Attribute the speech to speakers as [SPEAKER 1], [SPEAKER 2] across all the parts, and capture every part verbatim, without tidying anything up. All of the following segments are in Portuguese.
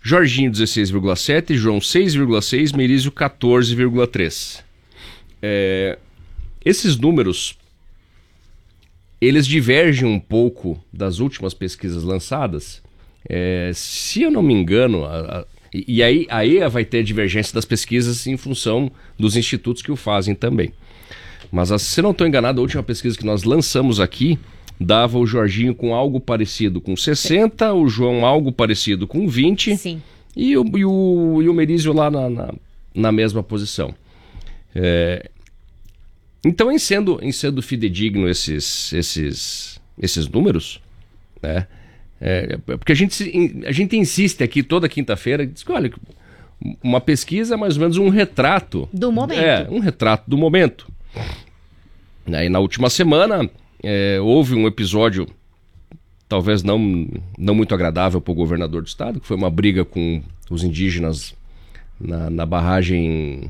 [SPEAKER 1] Jorginho dezesseis vírgula sete, João seis vírgula seis, Merizio quatorze vírgula três. É, esses números, eles divergem um pouco das últimas pesquisas lançadas. É, se eu não me engano, a, a, e, e aí, aí vai ter divergência das pesquisas em função dos institutos que o fazem também. Mas se eu não estou enganado, a última pesquisa que nós lançamos aqui dava o Jorginho com algo parecido com sessenta, o João algo parecido com vinte.
[SPEAKER 2] Sim.
[SPEAKER 1] E o, e o, e o Merizio lá na, na, na mesma posição. É, então, em sendo, em sendo fidedigno esses, esses, esses números, né? É, porque a gente, a gente insiste aqui toda quinta-feira, diz que, olha, uma pesquisa é mais ou menos um retrato.
[SPEAKER 2] Do momento.
[SPEAKER 1] É, um retrato do momento. Aí, na última semana, é, houve um episódio, talvez não, não muito agradável para o governador do estado, que foi uma briga com os indígenas na, na barragem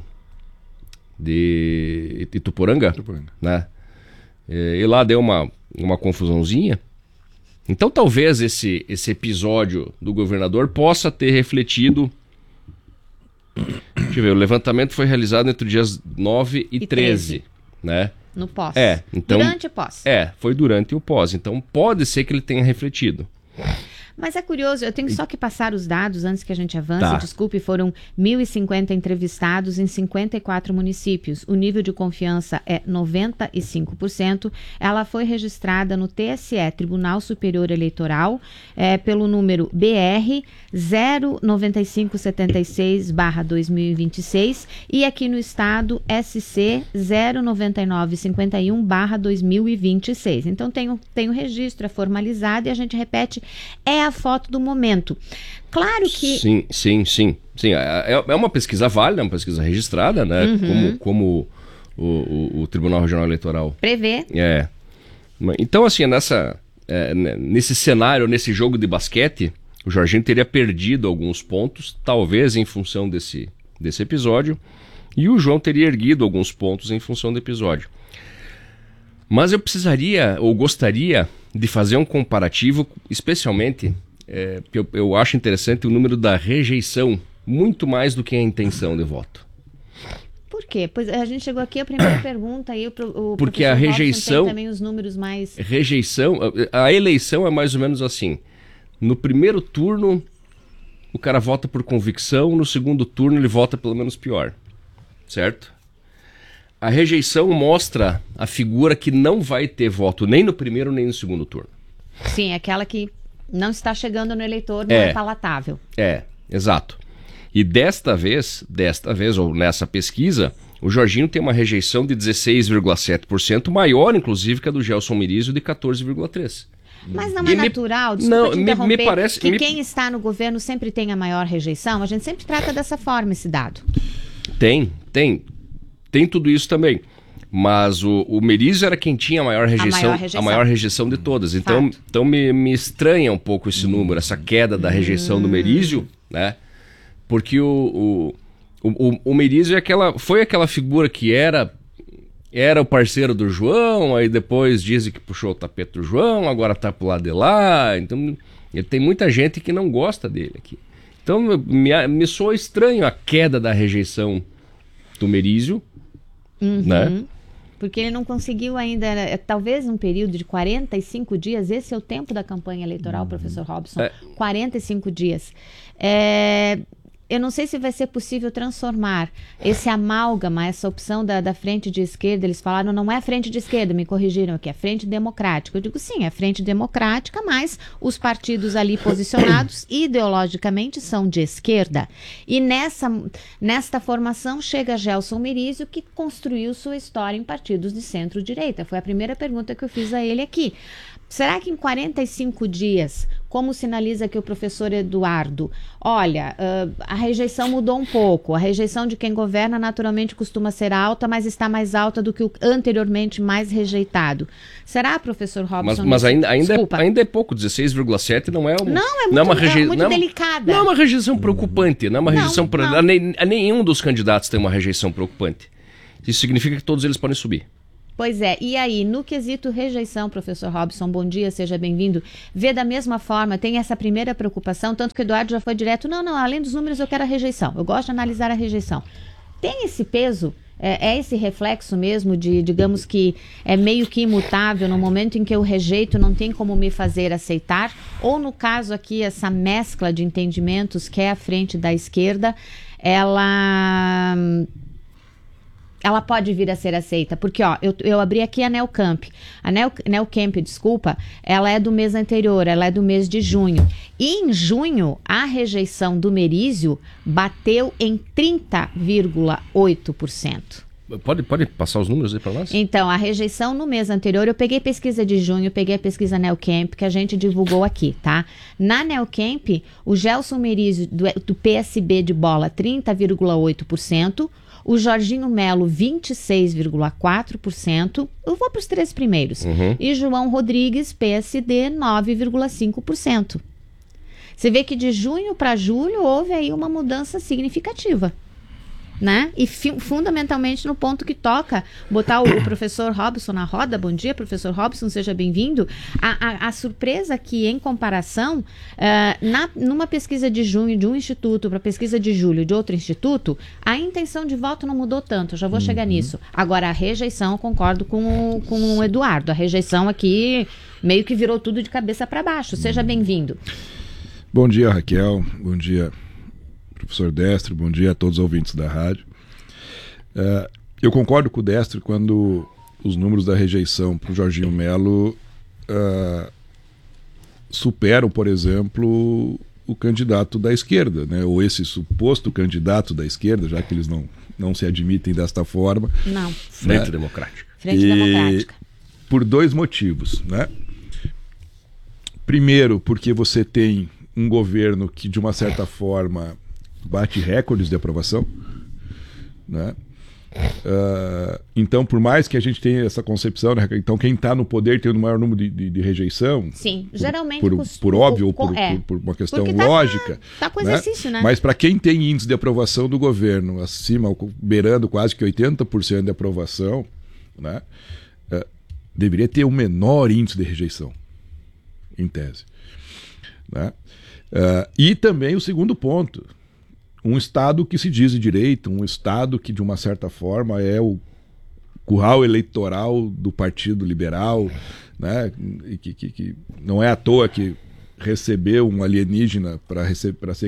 [SPEAKER 1] de Ituporanga, Ituporanga. Né? É, e lá deu uma, uma confusãozinha. Então talvez esse, esse episódio do governador possa ter refletido... Deixa eu ver, o levantamento foi realizado entre os dias nove e, e treze, treze, né?
[SPEAKER 2] No pós.
[SPEAKER 1] É, então,
[SPEAKER 2] durante o pós.
[SPEAKER 1] É, foi durante o pós. Então pode ser que ele tenha refletido.
[SPEAKER 2] Mas é curioso, eu tenho só que passar os dados antes que a gente avance.
[SPEAKER 1] Tá.
[SPEAKER 2] Desculpe, foram mil e cinquenta entrevistados em cinquenta e quatro municípios. O nível de confiança é noventa e cinco por cento. Ela foi registrada no T S E, Tribunal Superior Eleitoral, é, pelo número B R zero nove cinco sete seis barra dois mil e vinte e seis e aqui no estado S C zero nove nove cinco um barra dois mil e vinte e seis. Então tem o, tem o registro, é formalizado e a gente repete, é a foto do momento. Claro que...
[SPEAKER 1] Sim, sim, sim. sim. É, é uma pesquisa válida, é uma pesquisa registrada, né?
[SPEAKER 2] Uhum.
[SPEAKER 1] Como, como o, o, o Tribunal Regional Eleitoral
[SPEAKER 2] prevê.
[SPEAKER 1] É. Então, assim, nessa, é, nesse cenário, nesse jogo de basquete, o Jorginho teria perdido alguns pontos, talvez em função desse, desse episódio, e o João teria erguido alguns pontos em função do episódio. Mas eu precisaria, ou gostaria, de fazer um comparativo, especialmente, é, porque eu, eu acho interessante o número da rejeição, muito mais do que a intenção de voto.
[SPEAKER 2] Por quê? Pois a gente chegou aqui, a primeira pergunta, aí o, o
[SPEAKER 1] porque a rejeição...
[SPEAKER 2] tem também os números mais...
[SPEAKER 1] Rejeição, a, a eleição é mais ou menos assim. No primeiro turno, o cara vota por convicção, no segundo turno ele vota pelo menos pior. Certo? A rejeição mostra a figura que não vai ter voto nem no primeiro nem no segundo turno.
[SPEAKER 2] Sim, aquela que não está chegando no eleitor, não é, é palatável.
[SPEAKER 1] É, exato. E desta vez, desta vez, ou nessa pesquisa, o Jorginho tem uma rejeição de dezesseis vírgula sete por cento, maior inclusive que a do Gelson Merizio de quatorze vírgula três por cento.
[SPEAKER 2] Mas não é
[SPEAKER 1] e
[SPEAKER 2] natural,
[SPEAKER 1] me,
[SPEAKER 2] desculpa
[SPEAKER 1] não,
[SPEAKER 2] te
[SPEAKER 1] me,
[SPEAKER 2] interromper,
[SPEAKER 1] me parece,
[SPEAKER 2] que
[SPEAKER 1] me...
[SPEAKER 2] quem está no governo sempre tem a maior rejeição? A gente sempre trata dessa forma esse dado.
[SPEAKER 1] Tem, tem. Tem tudo isso também. Mas o, o Merizio era quem tinha a maior rejeição, a maior rejeição, a maior rejeição de todas. Então, então me, me estranha um pouco esse número, essa queda da rejeição hum. do Merizio, né? Porque o, o, o, o Merizio é aquela, foi aquela figura que era, era o parceiro do João, aí depois dizem que puxou o tapete do João, agora tá pro lado de lá. Então, ele tem muita gente que não gosta dele aqui. Então, me, me soa estranho a queda da rejeição do Merizio.
[SPEAKER 2] Uhum.
[SPEAKER 1] Né?
[SPEAKER 2] Porque ele não conseguiu ainda, talvez um período de quarenta e cinco dias, esse é o tempo da campanha eleitoral, uhum. professor Robson, é. quarenta e cinco dias. É, eu não sei se vai ser possível transformar esse amálgama, essa opção da, da frente de esquerda, eles falaram, não é frente de esquerda, me corrigiram aqui, é frente democrática. Eu digo sim, é frente democrática, mas os partidos ali posicionados ideologicamente são de esquerda. E nessa, nesta formação chega Gelson Merizio, que construiu sua história em partidos de centro-direita. Foi a primeira pergunta que eu fiz a ele aqui. Será que em quarenta e cinco dias, como sinaliza aqui o professor Eduardo, olha, uh, a rejeição mudou um pouco, a rejeição de quem governa naturalmente costuma ser alta, mas está mais alta do que o anteriormente mais rejeitado. Será, professor Robson?
[SPEAKER 1] Mas, mas ainda, ainda, é, ainda é pouco, dezesseis vírgula sete não é, um,
[SPEAKER 2] não, é muito,
[SPEAKER 1] não é uma reje...
[SPEAKER 2] é muito
[SPEAKER 1] não,
[SPEAKER 2] delicada.
[SPEAKER 1] Não é uma rejeição preocupante, não é uma
[SPEAKER 2] não,
[SPEAKER 1] rejeição... Pra...
[SPEAKER 2] Não.
[SPEAKER 1] Nem, nenhum dos candidatos tem uma rejeição preocupante. Isso significa que todos eles podem subir.
[SPEAKER 2] Pois é, e aí, no quesito rejeição, professor Robson, bom dia, seja bem-vindo. Vê da mesma forma, tem essa primeira preocupação, tanto que o Eduardo já foi direto, não, não, além dos números eu quero a rejeição, eu gosto de analisar a rejeição. Tem esse peso, é, é esse reflexo mesmo de, digamos que é meio que imutável, no momento em que eu rejeito não tem como me fazer aceitar, ou no caso aqui, essa mescla de entendimentos que é à frente da esquerda, ela... ela pode vir a ser aceita, porque ó, eu, eu abri aqui a Neocamp, a Neo, Neocamp, desculpa, ela é do mês anterior, ela é do mês de junho, e em junho a rejeição do Merizio bateu em trinta vírgula oito por cento.
[SPEAKER 1] Pode, pode passar os números aí para nós?
[SPEAKER 2] Então, a rejeição no mês anterior, eu peguei pesquisa de junho, peguei a pesquisa Neocamp, que a gente divulgou aqui, tá? Na Neocamp, o Gelson Merizio, do, do P S B de bola, trinta vírgula oito por cento, o Jorginho Melo, vinte e seis vírgula quatro por cento, eu vou para os três primeiros, uhum. E João Rodrigues, P S D, nove vírgula cinco por cento. Você vê que de junho para julho houve aí uma mudança significativa, né? E fi- fundamentalmente no ponto que toca, botar o, o professor Robson na roda. Bom dia, professor Robson, seja bem-vindo. A, a, a surpresa que, em comparação, uh, na, numa pesquisa de junho de um instituto para pesquisa de julho de outro instituto, a intenção de voto não mudou tanto, eu já vou uhum. chegar nisso. Agora, a rejeição, eu concordo com, com o Eduardo, a rejeição aqui meio que virou tudo de cabeça para baixo. Seja bem-vindo.
[SPEAKER 3] Bom dia, Raquel. Bom dia, professor Destro, bom dia a todos os ouvintes da rádio. Uh, eu concordo com o Destro quando os números da rejeição para o Jorginho Melo uh, superam, por exemplo, o candidato da esquerda, né? Ou esse suposto candidato da esquerda, já que eles não, não se admitem desta forma.
[SPEAKER 2] Não.
[SPEAKER 1] Frente né? Democrática.
[SPEAKER 2] Frente
[SPEAKER 3] e,
[SPEAKER 2] Democrática.
[SPEAKER 3] Por dois motivos, né? Primeiro, porque você tem um governo que, de uma certa forma, bate recordes de aprovação, né? Uh, então, por mais que a gente tenha essa concepção, né? Então quem está no poder tem o maior número de, de, de rejeição.
[SPEAKER 2] Sim,
[SPEAKER 3] por,
[SPEAKER 2] geralmente
[SPEAKER 3] por,
[SPEAKER 2] cos,
[SPEAKER 3] por óbvio ou por,
[SPEAKER 2] é,
[SPEAKER 3] por, por uma questão
[SPEAKER 2] tá,
[SPEAKER 3] lógica.
[SPEAKER 2] Tá com
[SPEAKER 3] né?
[SPEAKER 2] exercício, né?
[SPEAKER 3] Mas para quem tem índice de aprovação do governo acima, beirando quase que oitenta por cento de aprovação, né? Uh, deveria ter um menor índice de rejeição, em tese, né? Uh, e também o segundo ponto, um Estado que se diz de direito, um Estado que de uma certa forma é o curral eleitoral do Partido Liberal, né? E que, que, que não é à toa que recebeu um alienígena para ser